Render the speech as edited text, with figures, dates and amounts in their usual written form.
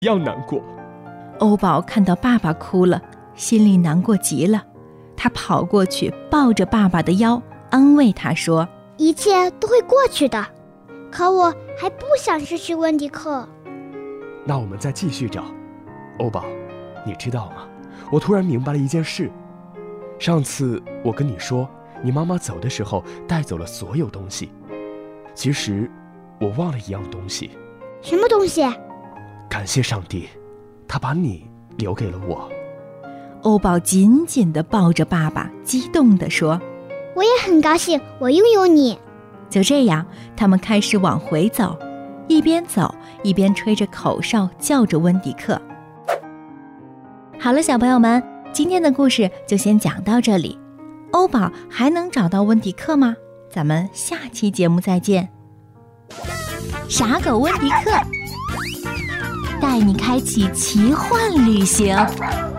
一样难过。 欧宝看到爸爸哭了，心里难过极了。他跑过去抱着爸爸的腰，安慰他说： 一切都会过去的，可我还不想失去温迪克。 那我们再继续找。欧宝，你知道吗？我突然明白了一件事。上次我跟你说，你妈妈走的时候带走了所有东西。其实我忘了一样东西。 什么东西？ 感谢上帝，他把你留给了我。 欧宝紧紧地抱着爸爸，激动地说： 我也很高兴我拥有你。 就这样，他们开始往回走，一边走一边吹着口哨，叫着温迪克。好了，小朋友们，今天的故事就先讲到这里。欧宝还能找到温迪克吗？咱们下期节目再见。傻狗温迪克带你开启奇幻旅行。